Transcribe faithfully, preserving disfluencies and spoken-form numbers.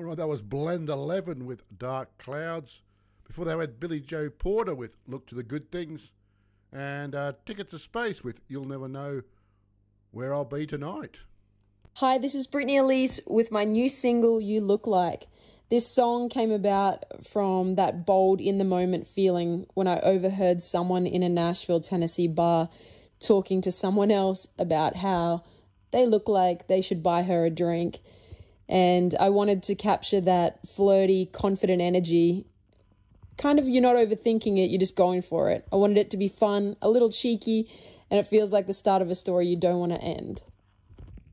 right, that was Blend eleven with Dark Clouds. Before they had Billy Joe Porter with Look to the Good Things. And uh, Ticket to Space with You'll Never Know Where I'll Be Tonight. Hi, this is Brittany Elise with my new single, You Look Like. This song came about from that bold in-the-moment feeling when I overheard someone in a Nashville, Tennessee bar talking to someone else about how they look like they should buy her a drink. And I wanted to capture that flirty, confident energy. Kind of, you're not overthinking it, you're just going for it. I wanted it to be fun, a little cheeky, and it feels like the start of a story you don't want to end.